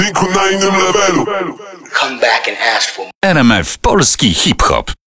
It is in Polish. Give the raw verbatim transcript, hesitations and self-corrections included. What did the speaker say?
Linku na innym levelu. Come back and ask for R M F Polski Hip Hop.